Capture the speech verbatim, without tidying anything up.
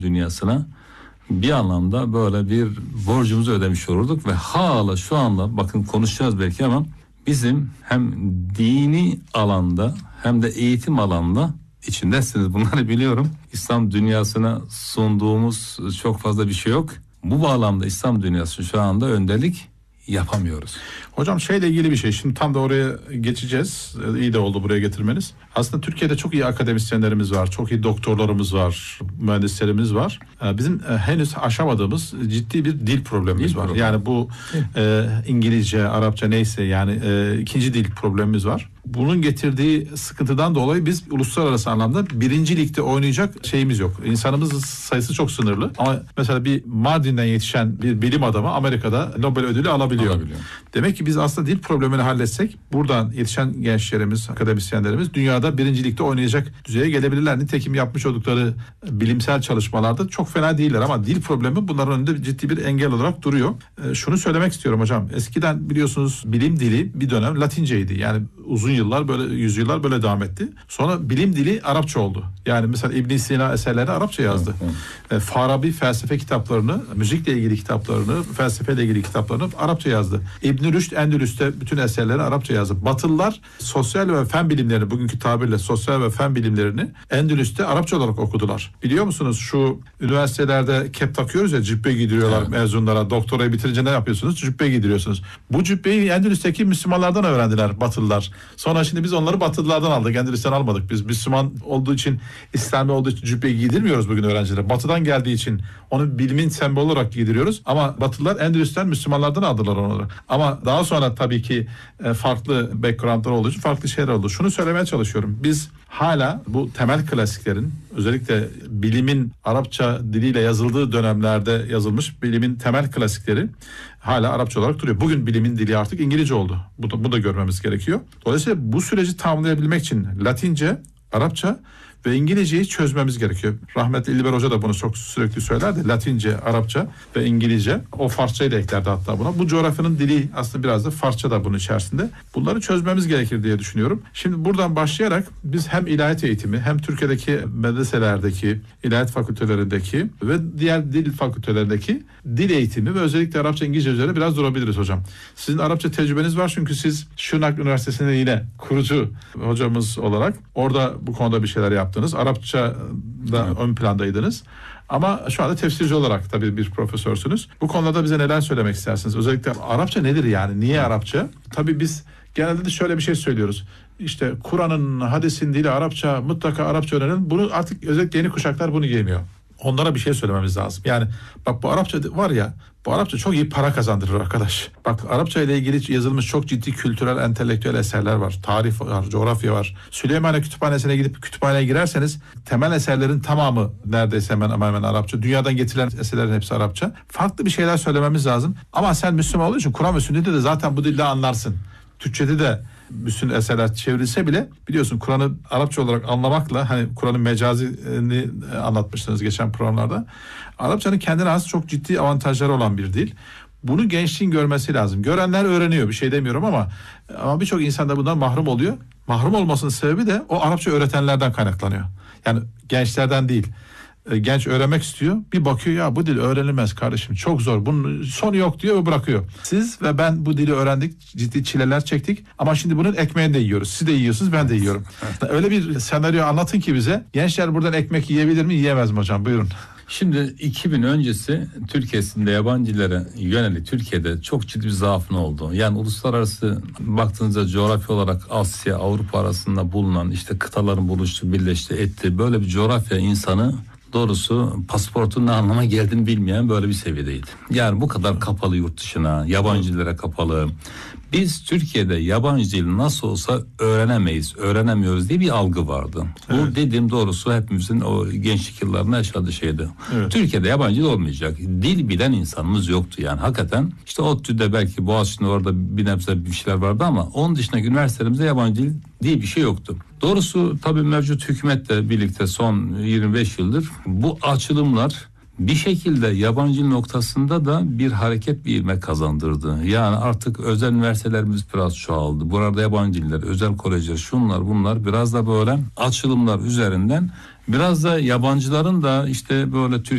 dünyasına bir anlamda böyle bir borcumuzu ödemiş olurduk ve hala şu anda bakın konuşacağız belki ama bizim hem dini alanda hem de eğitim alanda içindesiniz, bunları biliyorum. İslam dünyasına sunduğumuz çok fazla bir şey yok. Bu bağlamda İslam dünyası şu anda önderlik yapamıyoruz. Hocam şeyle ilgili bir şey. Şimdi tam da oraya geçeceğiz. İyi de oldu buraya getirmeniz. Aslında Türkiye'de çok iyi akademisyenlerimiz var. Çok iyi doktorlarımız var. Mühendislerimiz var. Bizim henüz aşamadığımız ciddi bir dil problemimiz dil var. Problem. Yani bu e, İngilizce, Arapça neyse yani e, ikinci dil problemimiz var. Bunun getirdiği sıkıntıdan dolayı biz uluslararası anlamda birinci ligde oynayacak şeyimiz yok. İnsanımızın sayısı çok sınırlı. Ama mesela bir Mardin'den yetişen bir bilim adamı Amerika'da Nobel ödülü alabiliyor. alabiliyor. Demek ki biz aslında dil problemini halletsek buradan yetişen gençlerimiz, akademisyenlerimiz dünyada birinci ligde oynayacak düzeye gelebilirler. Nitekim yapmış oldukları bilimsel çalışmalarda çok fena değiller ama dil problemi bunların önünde ciddi bir engel olarak duruyor. E, şunu söylemek istiyorum hocam. Eskiden biliyorsunuz bilim dili bir dönem Latinceydi. Yani uzun yıllar böyle yüzyıllar böyle devam etti. Sonra bilim dili Arapça oldu. Yani mesela İbn Sina eserlerini Arapça yazdı. E, Farabi felsefe kitaplarını, müzikle ilgili kitaplarını, felsefeyle ilgili kitaplarını Arapça yazdı. İbn Rüşd Endülüs'te bütün eserleri Arapça yazdı. Batılılar sosyal ve fen bilimlerini, bugünkü tabirle sosyal ve fen bilimlerini Endülüs'te Arapça olarak okudular. Biliyor musunuz şu üniversitelerde kep takıyoruz ya, cübbe giydiriyorlar evet. mezunlara. Doktorayı bitirince ne yapıyorsunuz? Cübbe giydiriyorsunuz. Bu cübbeyi Endülüs'teki Müslümanlardan öğrendiler Batılılar. Sonra şimdi biz onları Batılılardan aldık. Endülüs'ten almadık. Biz Müslüman olduğu için, İslami olduğu için cübbeyi giydirmiyoruz bugün öğrencilere. Batıdan geldiği için onu bilimin sembolü olarak giydiriyoruz. Ama Batılılar Endülüs'ten Müslümanlardan aldılar onları. Ama daha sonra tabii ki farklı backgroundlar olduğu için farklı şeyler oldu. Şunu söylemeye çalışıyorum. Biz hala bu temel klasiklerin, özellikle bilimin Arapça diliyle yazıldığı dönemlerde yazılmış bilimin temel klasikleri hala Arapça olarak duruyor. Bugün bilimin dili artık İngilizce oldu. Bu da, bu da görmemiz gerekiyor. Dolayısıyla bu süreci tamamlayabilmek için Latince, Arapça ve İngilizceyi çözmemiz gerekiyor. Rahmetli İlber Hoca da bunu çok sürekli söylerdi. Latince, Arapça ve İngilizce. O Farsçayı da eklerdi hatta buna. Bu coğrafyanın dili aslında biraz da Farsça da bunun içerisinde. Bunları çözmemiz gerekir diye düşünüyorum. Şimdi buradan başlayarak biz hem ilahiyat eğitimi hem Türkiye'deki medreselerdeki, ilahiyat fakültelerindeki ve diğer dil fakültelerindeki dil eğitimi ve özellikle Arapça, İngilizce üzerine biraz durabiliriz hocam. Sizin Arapça tecrübeniz var çünkü siz Şırnak Üniversitesi'nde yine kurucu hocamız olarak orada bu konuda bir şeyler yaptınız. Arapça'da evet. ön plandaydınız. Ama şu anda tefsirci olarak tabii bir profesörsünüz. Bu konuda bize neler söylemek istersiniz? Özellikle Arapça nedir yani? Niye Arapça? Tabii biz genelde de şöyle bir şey söylüyoruz. İşte Kur'an'ın, hadisin dili Arapça, mutlaka Arapça öğrenin. Bunu artık özellikle yeni kuşaklar bunu yemiyor. Onlara bir şey söylememiz lazım. Yani bak bu Arapça var ya, bu Arapça çok iyi para kazandırır arkadaş. Bak Arapça ile ilgili yazılmış çok ciddi kültürel, entelektüel eserler var. Tarih var, coğrafya var. Süleymaniye Kütüphanesi'ne gidip kütüphaneye girerseniz temel eserlerin tamamı neredeyse hemen hemen Arapça. Dünyadan getirilen eserlerin hepsi Arapça. Farklı bir şeyler söylememiz lazım. Ama sen Müslüman olduğu için Kur'an ve sünneti de zaten bu dilde anlarsın. Türkçede de bütün eserler çevrilse bile biliyorsun Kur'an'ı Arapça olarak anlamakla, hani Kur'an'ın mecazini anlatmıştınız geçen programlarda. Arapçanın kendine has çok ciddi avantajları olan bir dil. Bunu gençliğin görmesi lazım. Görenler öğreniyor, bir şey demiyorum ama ama birçok insan da bundan mahrum oluyor. Mahrum olmasının sebebi de o Arapça öğretenlerden kaynaklanıyor. Yani gençlerden değil. Genç öğrenmek istiyor. Bir bakıyor ya bu dil öğrenilmez kardeşim. Çok zor. Bunun sonu yok diyor ve bırakıyor. Siz ve ben bu dili öğrendik. Ciddi çileler çektik. Ama şimdi bunun ekmeğini de yiyoruz. Siz de yiyorsunuz, ben de yiyorum. Öyle bir senaryo anlatın ki bize. Gençler buradan ekmek yiyebilir mi, yiyemez mi hocam? Buyurun. Şimdi iki bin öncesi Türkiye'sinde yabancılara yönelik Türkiye'de çok ciddi bir zaafın oldu. Yani uluslararası baktığınızda coğrafya olarak Asya, Avrupa arasında bulunan işte kıtaların buluştuğu, birleştiği, ettiği böyle bir coğrafya insanı doğrusu pasaportun ne anlama geldiğini bilmeyen böyle bir seviyedeydi. Yani bu kadar kapalı yurt dışına, yabancılara kapalı. Biz Türkiye'de yabancı dil nasıl olsa öğrenemeyiz, öğrenemiyoruz diye bir algı vardı. Evet. Bu dediğim doğrusu hepimizin o gençlik yıllarında yaşadığı şeydi. Evet. Türkiye'de yabancı dil olmayacak. Dil bilen insanımız yoktu yani hakikaten. İşte ODTÜ'de belki Boğaziçi'nde orada bir nebze bir şeyler vardı ama onun dışındaki üniversitelerimizde yabancı dil diye bir şey yoktu. Doğrusu tabii mevcut hükümetle birlikte son yirmi beş yıldır bu açılımlar bir şekilde yabancı noktasında da bir hareket, bir ivme kazandırdı. Yani artık özel üniversitelerimiz biraz çoğaldı. Burada yabancı diller, özel kolejler, şunlar bunlar biraz da böyle açılımlar üzerinden biraz da yabancıların da işte böyle Türk